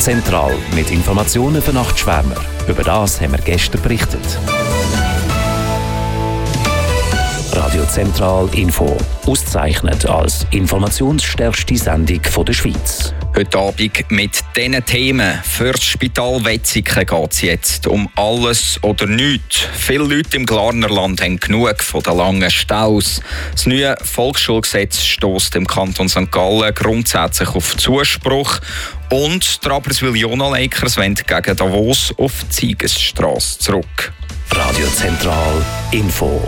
Zentral mit Informationen für Nachtschwärmer. Über das haben wir gestern berichtet. Radio Zentral Info. Ausgezeichnet als informationsstärkste Sendung der Schweiz. Heute Abend mit diesen Themen. Für das Spital Wetzikon geht es jetzt um alles oder nichts. Viele Leute im Glarnerland haben genug von den langen Staus. Das neue Volksschulgesetz stösst im Kanton St. Gallen grundsätzlich auf Zuspruch. Und die Rapperswil-Jona Lakers wollen gegen Davos auf die Siegesstrasse zurück. Radio Zentral Info.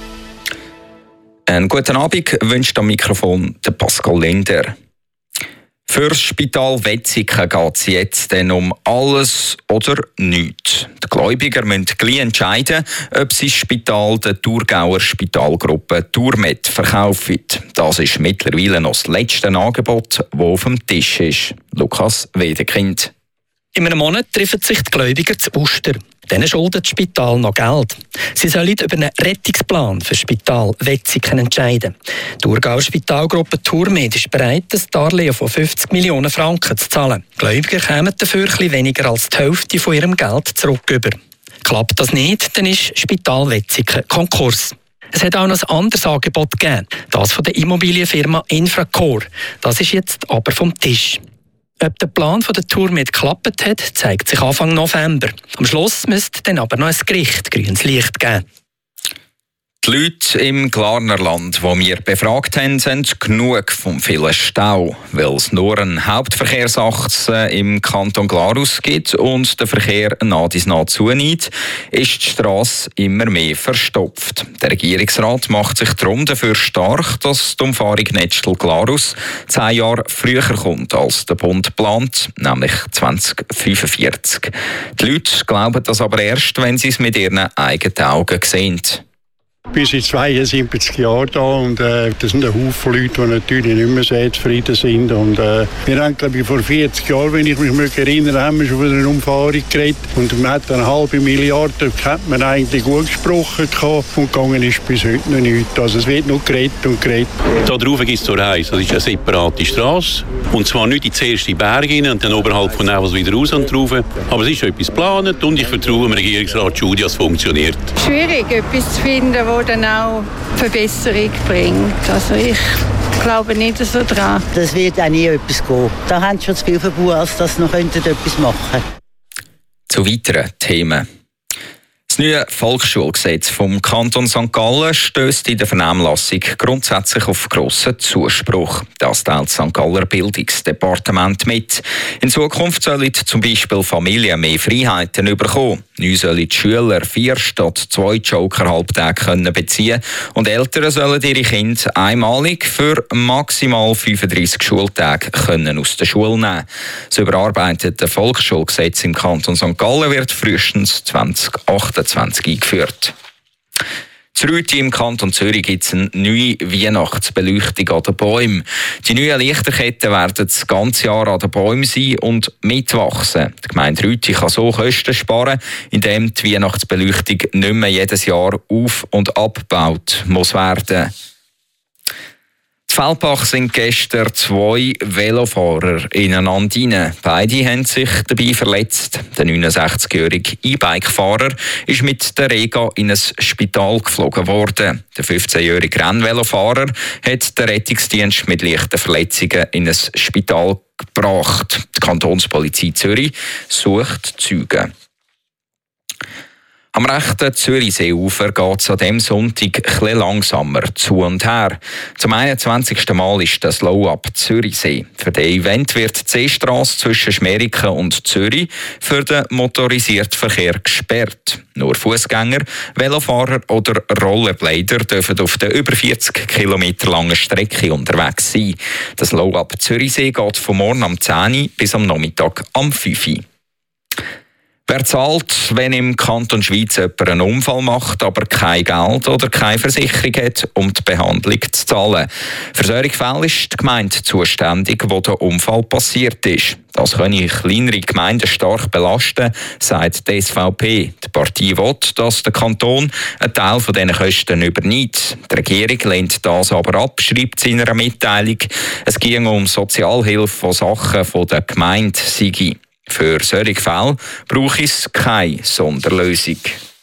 Einen guten Abend wünscht am Mikrofon der Pascal Linder. Für das Spital Wetzikon geht es jetzt dann um alles oder nichts. Die Gläubiger müssen gleich entscheiden, ob sie das Spital der Thurgauer Spitalgruppe Thurmed verkaufen. Das ist mittlerweile noch das letzte Angebot, das auf dem Tisch ist. Lukas Wedekind. In einem Monat treffen sich die Gläubiger zu Uster. Denen schuldet das Spital noch Geld. Sie sollen über einen Rettungsplan für das Spital Wetzikon entscheiden. Die Thurgauer Spitalgruppe Thurmed ist bereit, ein Darlehen von 50 Millionen Franken zu zahlen. Die Gläubiger kämen dafür etwas weniger als die Hälfte von ihrem Geld zurück. Klappt das nicht, dann ist das Spital Wetzikon Konkurs. Es hat auch noch ein anderes Angebot gegeben, das von der Immobilienfirma Infracore. Das ist jetzt aber vom Tisch. Ob der Plan von der Thurmed geklappt hat, zeigt sich Anfang November. Am Schluss müsste dann aber noch ein Gericht grünes Licht geben. Die Leute im Glarnerland, die wir befragt haben, sind genug vom vielen Stau. Weil es nur eine Hauptverkehrsachse im Kanton Glarus gibt und der Verkehr nah zunimmt, ist die Strasse immer mehr verstopft. Der Regierungsrat macht sich darum dafür stark, dass die Umfahrung Netschel-Glarus 10 Jahre früher kommt, als der Bund plant, nämlich 2045. Die Leute glauben das aber erst, wenn sie es mit ihren eigenen Augen sehen. Wir sind 72 Jahre da und das sind ein Haufen Leute, die natürlich nicht mehr sehr zufrieden sind. Und, wir haben, glaube ich, vor 40 Jahren, wenn ich mich erinnere, haben wir schon von einer Umfahrung geredet. Und man hat 1,5 Milliarden, hat man eigentlich gut gesprochen und gegangen ist bis heute noch nichts. Also es wird noch geredet und geredet. Da drauf gibt es zur Heiss, das ist eine separate Strasse. Und zwar nicht in die erste Berge rein und dann oberhalb von Nevels wieder raus und drauf. Aber es ist schon etwas geplant und ich vertraue dem Regierungsrat Schudi, dass es funktioniert. Schwierig, etwas zu finden, das dann auch Verbesserung bringt. Also ich glaube nicht so dran. Das wird auch nie etwas gehen. Da haben schon zu viel verbaut, als dass noch etwas machen könnten. Zu weiteren Themen. Das neue Volksschulgesetz vom Kanton St. Gallen stösst in der Vernehmlassung grundsätzlich auf grossen Zuspruch. Das teilt das St. Galler Bildungsdepartement mit. In Zukunft sollen zum Beispiel Familien mehr Freiheiten bekommen. Neu sollen die Schüler 4 statt 2 Joker-Halbtage beziehen und Eltern sollen ihre Kinder einmalig für maximal 35 Schultage aus der Schule nehmen. Das überarbeitete Volksschulgesetz im Kanton St. Gallen wird frühestens 2028 eingeführt. In Rüti im Kanton Zürich gibt es eine neue Weihnachtsbeleuchtung an den Bäumen. Die neuen Lichterketten werden das ganze Jahr an den Bäumen sein und mitwachsen. Die Gemeinde Rüti kann so Kosten sparen, indem die Weihnachtsbeleuchtung nicht mehr jedes Jahr auf- und abgebaut muss werden. In Feldbach sind gestern 2 Velofahrer ineinander rein. Beide haben sich dabei verletzt. Der 69-jährige E-Bike-Fahrer ist mit der Rega in ein Spital geflogen worden. Der 15-jährige Rennvelofahrer hat den Rettungsdienst mit leichten Verletzungen in ein Spital gebracht. Die Kantonspolizei Zürich sucht Zeugen. Am rechten Zürichseeufer geht es an diesem Sonntag etwas langsamer zu und her. Zum 21. Mal ist das Low-Up Zürichsee. Für das Event wird die Seestrasse zwischen Schmeriken und Zürich für den motorisierten Verkehr gesperrt. Nur Fußgänger, Velofahrer oder Rollerblader dürfen auf der über 40 Kilometer langen Strecke unterwegs sein. Das Low-Up Zürichsee geht von morgen am 10 Uhr bis am Nachmittag am 5 Uhr. Wer zahlt, wenn im Kanton Schweiz jemand einen Unfall macht, aber kein Geld oder keine Versicherung hat, um die Behandlung zu zahlen? Für solche Fälle ist die Gemeinde zuständig, wo der Unfall passiert ist. Das könne kleinere Gemeinden stark belasten, sagt die SVP. Die Partei will, dass der Kanton einen Teil von diesen Kosten übernimmt. Die Regierung lehnt das aber ab, schreibt sie in einer Mitteilung. Es ging um Sozialhilfe von Sachen der Gemeinde sei. Für solche Fälle brauche es keine Sonderlösung.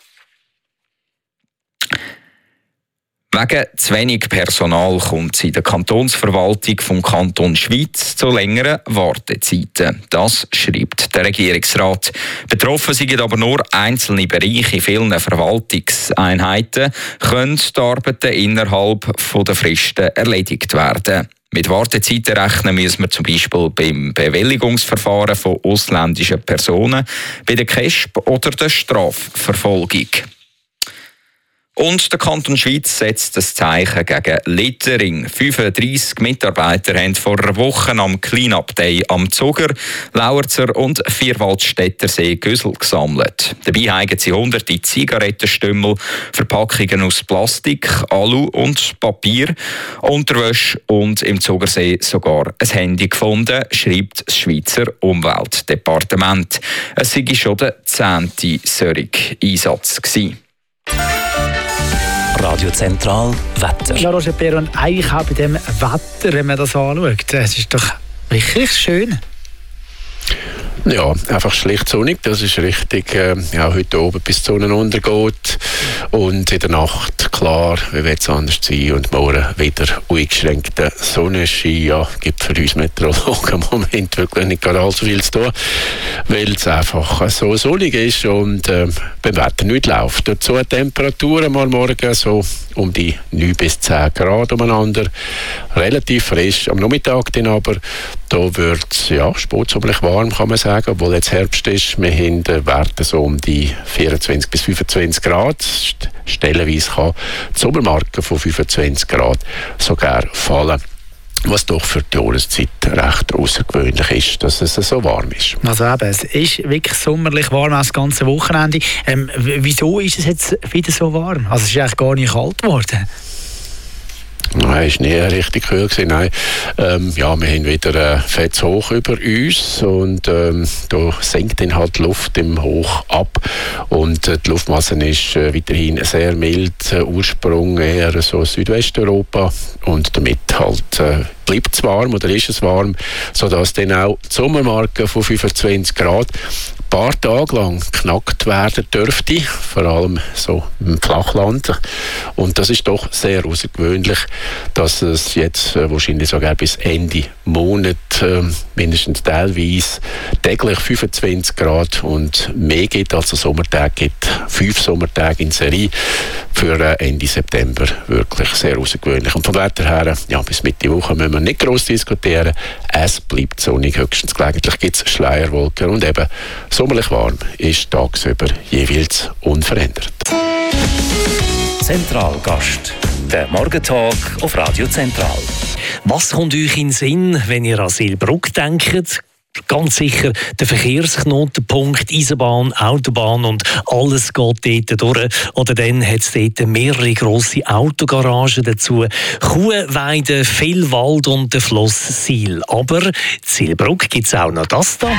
Wegen zu wenig Personal kommt es in der Kantonsverwaltung vom Kanton Schwyz zu längeren Wartezeiten. Das schreibt der Regierungsrat. Betroffen sind aber nur einzelne Bereiche. In vielen Verwaltungseinheiten können die Arbeiten innerhalb der Fristen erledigt werden. Mit Wartezeiten rechnen müssen wir zum Beispiel beim Bewilligungsverfahren von ausländischen Personen, bei der KESB oder der Strafverfolgung. Und der Kanton Schwyz setzt das Zeichen gegen Littering. 35 Mitarbeiter haben vor einer Woche am Clean-Up Day am Zuger, Lauerzer und Vierwaldstättersee Güssel gesammelt. Dabei haben sie hunderte Zigarettenstümmel, Verpackungen aus Plastik, Alu und Papier, Unterwäsche und im Zugersee sogar ein Handy gefunden, schreibt das Schweizer Umweltdepartement. Es sei schon der 10. solche Einsatz gewesen. Radio Zentral Wetter. Ja, Roger Peron, eigentlich auch bei dem Wetter, wenn man das anschaut, es ist doch wirklich schön. Ja, einfach schlicht sonnig, das ist richtig. Ja, heute oben bis die Sonne untergeht und in der Nacht, klar, wie wird es anders sein und morgen wieder eingeschränkter Sonnenschein. Ja, gibt für uns Meteorologen im Moment wirklich nicht gerade allzu viel zu tun, weil es einfach so sonnig ist und beim Wetter nicht läuft. Dazu Temperaturen mal morgen so um die 9 bis 10 Grad umeinander. Relativ frisch. Am Nachmittag dann aber, da wird es ja, spätsommerlich warm, kann man sagen, obwohl jetzt Herbst ist. Wir haben Werte so um die 24 bis 25 Grad. Stellenweise kann die Sommermarke von 25 Grad sogar fallen. Was doch für die Jahreszeit recht außergewöhnlich ist, dass es so warm ist. Also eben, es ist wirklich sommerlich warm das ganze Wochenende. Wieso ist es jetzt wieder so warm? Also es ist eigentlich gar nicht kalt geworden. Nein, es war nie richtig kühl. Nein. Ja, wir haben wieder fettes Hoch über uns und da senkt dann halt die Luft im Hoch ab und die Luftmasse ist weiterhin sehr mild, Ursprung eher so Südwesteuropa und damit halt bleibt es warm oder ist es warm, sodass dann auch die Sommermarke von 25 Grad ein paar Tage lang knackt werden dürfte, vor allem so im Flachland. Und das ist doch sehr außergewöhnlich, dass es jetzt wahrscheinlich sogar bis Ende Monat mindestens teilweise täglich 25 Grad und mehr gibt, also Sommertage gibt 5 Sommertage in Serie für Ende September. Wirklich sehr außergewöhnlich. Und vom Wetter her, ja, bis Mitte Woche müssen wir nicht gross diskutieren. Es bleibt sonnig, höchstens gelegentlich gibt es Schleierwolken und eben sommerlich warm ist tagsüber jeweils unverändert. Zentralgast. Der Morgentalk auf Radio Zentral. Was kommt euch in den Sinn, wenn ihr an Seelbruck denkt? Ganz sicher der Verkehrsknotenpunkt, Eisenbahn, Autobahn und alles geht dort durch. Oder dann hat es dort mehrere grosse Autogaragen dazu. Kuhweide, viel Wald und der Fluss Siel. Aber in Seelbruck gibt es auch noch das da.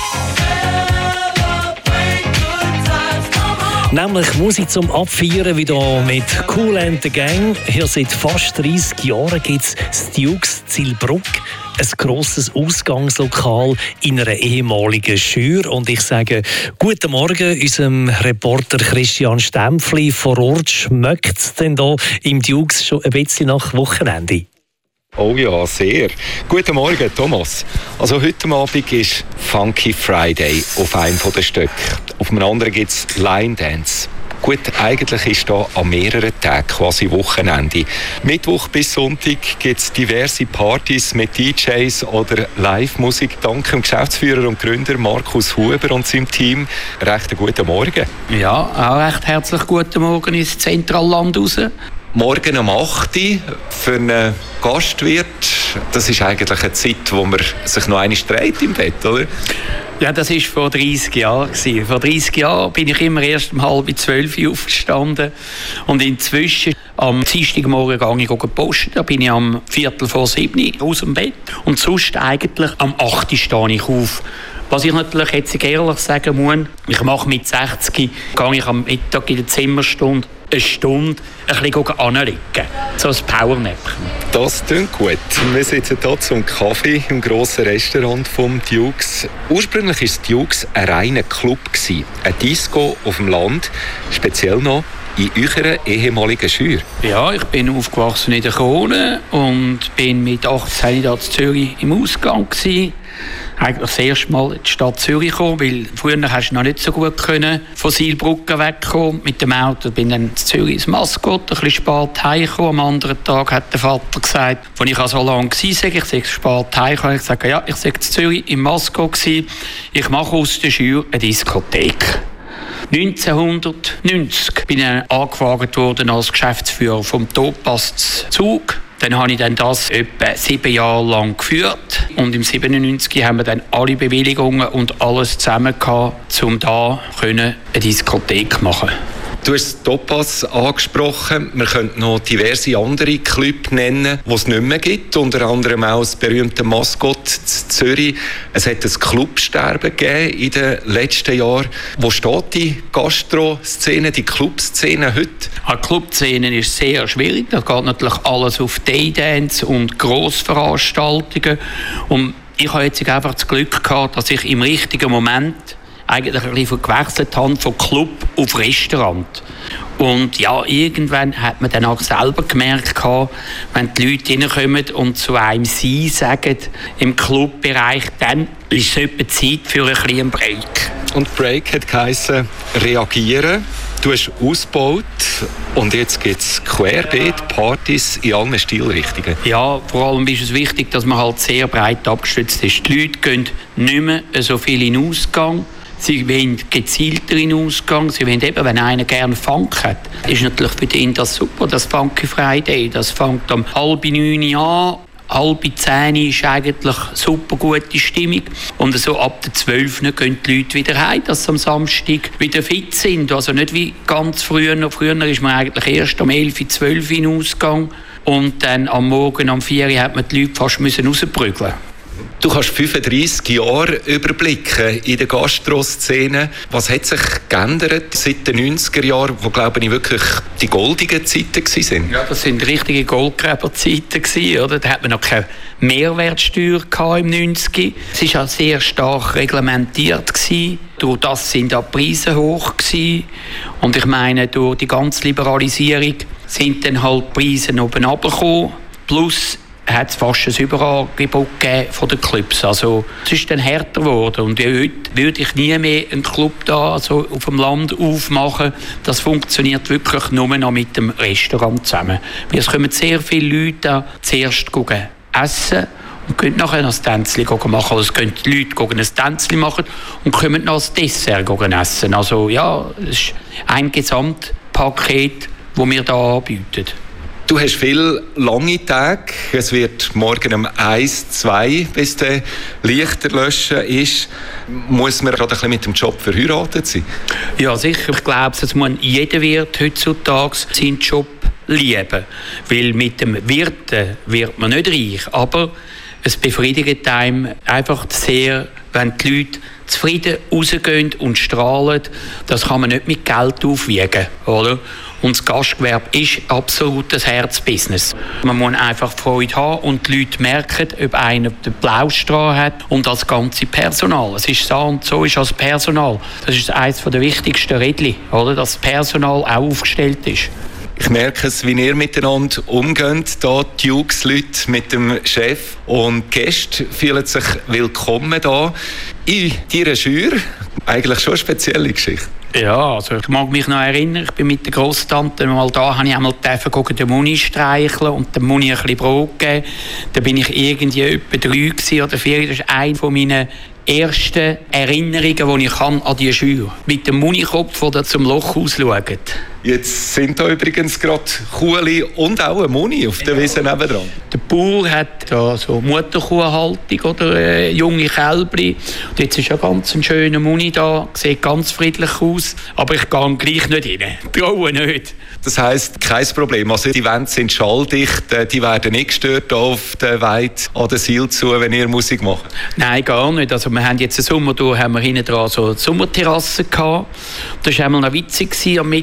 Nämlich Musik zum Abfeiern, wie hier mit Kool and the Gang. Hier seit fast 30 Jahren gibt es das Dukes Seelbruck, ein grosses Ausgangslokal in einer ehemaligen Schür. Und ich sage guten Morgen unserem Reporter Christian Stempfli. Vor Ort schmeckt es denn hier im Dukes schon ein bisschen nach Wochenende? Oh ja, sehr. Guten Morgen, Thomas. Also heute Abend ist Funky Friday auf einem der Stöcke. Auf einem anderen gibt es Line Dance. Gut, eigentlich ist da an mehreren Tagen quasi Wochenende. Mittwoch bis Sonntag gibt es diverse Partys mit DJs oder Live-Musik. Dank dem Geschäftsführer und Gründer Markus Huber und seinem Team. Recht guten Morgen. Ja, auch recht herzlich guten Morgen ins Zentralland raus. Morgen um 8 Uhr für einen Gastwirt. Das ist eigentlich eine Zeit, wo man sich noch einmal dreht im Bett, oder? Ja, das war vor 30 Jahren. Vor 30 Jahren bin ich immer erst um 11:30 aufgestanden. Und inzwischen, am Dienstagmorgen gehe ich posten. Da bin ich am 6:45 aus dem Bett. Und sonst eigentlich am 8 Uhr stehe ich auf. Was ich natürlich jetzt ehrlich sagen muss, ich mache mit 60, gehe ich am Mittag in der Zimmerstunde eine Stunde ein bisschen anlegen. So ein Powernap. Das klingt gut. Wir sitzen hier zum Kaffee im grossen Restaurant vom Dukes. Ursprünglich war Dukes ein reiner Club, ein Disco auf dem Land, speziell noch in eurer ehemaligen Schür. Ja, ich bin aufgewachsen in der Krone und bin mit 18 Jahren in Zürich im Ausgang gewesen. Eigentlich das erste Mal in die Stadt Zürich gekommen, weil früher hast du noch nicht so gut von Seilbrücken wegkommen. Mit dem Auto bin dann in Zürich ins Maskott, ein bisschen spät heimgekommen. Am anderen Tag hat der Vater gesagt, als ich so lange war, ich sei spät heimgekommen. Ich sagte, ja, ich sei in Zürich im Maskott gewesen. Ich mache aus der Schür eine Diskothek. 1990 bin ich angefragt worden als Geschäftsführer vom Topaz Zug. Dann habe ich das etwa 7 Jahre lang geführt. Und im 97 haben wir dann alle Bewilligungen und alles zusammen gehabt, um da eine Diskothek zu machen. Du hast Topaz angesprochen. Wir könnten noch diverse andere Clubs nennen, die es nicht mehr gibt. Unter anderem auch das berühmte Maskott in Zürich. Es hat ein Clubsterben gegeben in den letzten Jahren. Wo steht die Gastro-Szene, die Clubszene heute? Die Clubszene ist sehr schwierig. Da geht natürlich alles auf Daydance und Grossveranstaltungen. Und ich habe jetzt einfach das Glück gehabt, dass ich im richtigen Moment eigentlich ein bisschen gewechselt habe von Club auf Restaurant. Und ja, irgendwann hat man dann auch selber gemerkt, wenn die Leute reinkommen und zu einem «Sie» sagen im Clubbereich, dann ist es etwa Zeit für ein bisschen Break. Und Break hat geheissen, reagieren. Du hast ausgebaut und jetzt gibt es querbeet Partys in allen Stilrichtungen. Ja, vor allem ist es wichtig, dass man halt sehr breit abgestützt ist. Die Leute gehen nicht mehr so viel in den Ausgang. Sie wollen gezielter in den Ausgang. Sie wollen eben, wenn einer gerne Funk hat, ist natürlich für ihn das super, das Funky Friday. Das fängt um 8:30 an. 9:30 ist eigentlich super gute Stimmung. Und so ab der 12 gehen die Leute wieder heim, dass sie am Samstag wieder fit sind. Also nicht wie ganz früher. Früher ist man eigentlich erst um 11, 12 in den Ausgang. Und dann am Morgen um 4 hat man die Leute fast rausprügeln. Du kannst 35 Jahre überblicken in der Gastro-Szene. Was hat sich geändert seit den 90er Jahren, wo, glaube ich, wirklich die goldigen Zeiten waren? Ja, das waren richtige Goldgräberzeiten, oder? Da hat man noch keine Mehrwertsteuer im 90er. Es war auch sehr stark reglementiert. Durch das sind auch die Preise hoch gewesen. Und ich meine, durch die ganze Liberalisierung sind dann halt die Preise oben runtergekommen. Plus hat es fast ein Überangebot von den Clubs. Also, es ist dann härter geworden. Und heute würde ich nie mehr einen Club da, also auf dem Land aufmachen. Das funktioniert wirklich nur noch mit dem Restaurant zusammen. Weil es kommen sehr viele Leute da zuerst essen und können nachher ein Tänzchen machen. Also es können die Leute ein Tänzchen machen und können noch ein Dessert essen. Also ja, es ist ein Gesamtpaket, das wir hier anbieten. Du hast viele lange Tage. Es wird morgen um 1, 2, bis der Lichter löschen ist. Muss man gerade ein bisschen mit dem Job verheiratet sein? Ja, sicher. Ich glaube, dass jeder Wirt heutzutage seinen Job lieben. Weil mit dem Wirten wird man nicht reich. Aber es befriedigt einem einfach sehr, wenn die Leute zufrieden rausgehen und strahlen. Das kann man nicht mit Geld aufwiegen, oder? Und das Gastgewerbe ist absolut das Herzbusiness. Man muss einfach Freude haben und die Leute merken, ob einer den Blaustrahl hat und das ganze Personal. Es ist so und so ist das Personal. Das ist eines der wichtigsten Rädchen, oder? Dass das Personal auch aufgestellt ist. Ich merke es, wie ihr miteinander umgeht, hier die Dukes-Leute mit dem Chef. Und die Gäste fühlen sich willkommen hier in deiner Schür. Eigentlich schon eine spezielle Geschichte. Ja, also ich mag mich noch erinnern, ich bin mit der Grosstante mal da, habe ich einmal den Muni streicheln und dem Muni ein bisschen Brot geben. Da bin ich irgendwie etwa 3 oder 4. Das ist eine von meinen ersten Erinnerungen, die ich an die Schür mit dem Munikopf, der zum Loch ausschaut. Jetzt sind da übrigens gerade Kuhli und auch ein Muni auf der Wiese nebendran. Der Bauer hat da so Mutterkuhhaltung oder junge Kälbchen. Und jetzt ist ja ganz ein schöner Muni da, sieht ganz friedlich aus. Aber ich gehe gleich nicht rein. Traue nicht. Das heisst, kein Problem. Also die Wände sind schalldicht, die werden nicht gestört auf der Weide an der Seil zu, wenn ihr Musik macht? Nein, gar nicht. Also wir haben jetzt im Sommer, haben wir hinten dran so eine Sommerterrasse gehabt. Das war einmal noch witzig, am Mittwochabend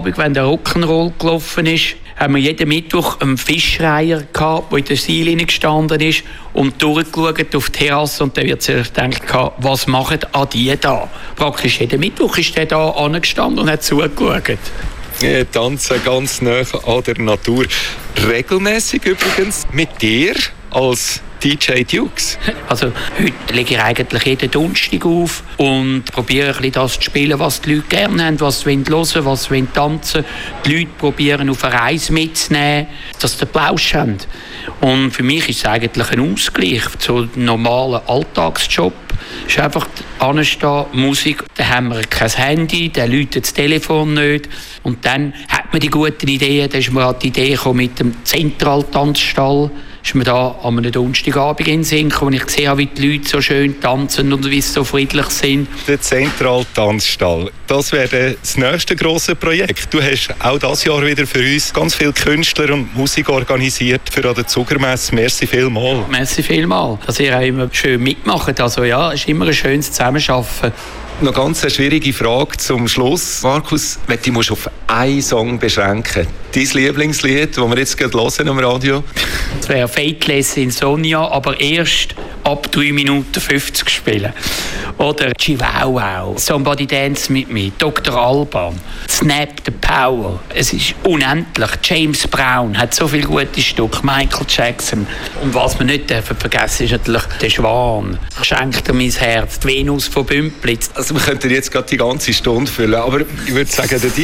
Mittwochabend, wenn der Rock'n'Roll gelaufen ist, haben wir jeden Mittwoch einen Fischreiher gehabt, der in der Seil gestanden ist und durchgeschaut auf die Terrasse, und dann wird sich gedacht, was machen die da? Praktisch jeden Mittwoch ist der da angestanden und hat zugeschaut. Ja, tanzen ganz nah an der Natur. Regelmäßig übrigens mit dir als DJ Dukes. Also heute lege ich eigentlich jeden Donnerstag auf und probiere ein bisschen das zu spielen, was die Leute gerne haben, was sie hören wollen, was sie tanzen wollen. Die Leute probieren auf eine Reise mitzunehmen, dass sie den Plausch haben. Und für mich ist es eigentlich ein Ausgleich zu einem normalen Alltagsjob. Es ist einfach anstehen, Musik, dann haben wir kein Handy, dann läutet das Telefon nicht. Und dann hat man die guten Ideen, dann ist mir halt die Idee gekommen mit dem Zentraltanzstall. Ist mir da an einem Donnerstagabend in den Sinn gekommen, wo ich gesehen habe, wie die Leute so schön tanzen und wie sie so friedlich sind. Der Zentraltanzstall, das wäre das nächste grosse Projekt. Du hast auch dieses Jahr wieder für uns ganz viele Künstler und Musik organisiert für an der Zuckermesse. Merci vielmals. Merci vielmals, dass ihr auch immer schön mitmacht. Also ja, es ist immer ein schönes Zusammenarbeiten. Noch ganz eine schwierige Frage zum Schluss. Markus, wenn du dich auf einen Song beschränken, dein Lieblingslied, das wir jetzt gerade hören am Radio? Das wäre «Fateless Insomnia», aber erst ab 3 Minuten 50 spielen. Oder «Chihuahua», «Somebody Dance With Me», «Dr. Alban», «Snap the Power». Es ist unendlich. James Brown hat so viele gute Stücke, Michael Jackson. Und was wir nicht vergessen ist natürlich «Der Schwan». «Schenkt dir mein Herz», «Die Venus von Bümplitz». Also wir könnten jetzt gerade die ganze Stunde füllen, aber ich würde sagen, der